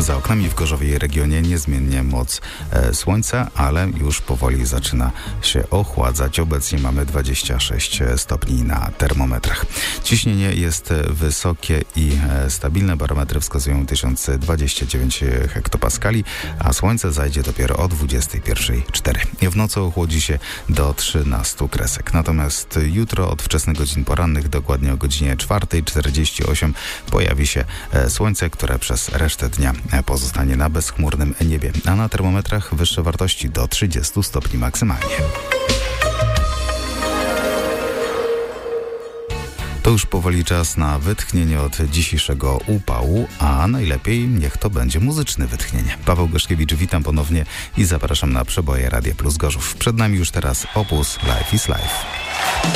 Za oknami w Gorzowie i regionie niezmiennie moc słońca, ale już powoli zaczyna się ochładzać. Obecnie mamy 26 stopni na termometrach. Ciśnienie jest wysokie i stabilne. Barometry wskazują 1029 hektopaskali, a słońce zajdzie dopiero o 21:04. W nocy ochłodzi się do 13 kresek. Natomiast jutro od wczesnych godzin porannych, dokładnie o godzinie 4:48 pojawi się słońce, które przez resztę dnia pozostanie na bezchmurnym niebie, a na termometrach wyższe wartości do 30 stopni maksymalnie. To już powoli czas na wytchnienie od dzisiejszego upału, a najlepiej niech to będzie muzyczne wytchnienie. Paweł Goszkiewicz, witam ponownie i zapraszam na przeboje Radia Plus Gorzów. Przed nami już teraz opus Life is Life.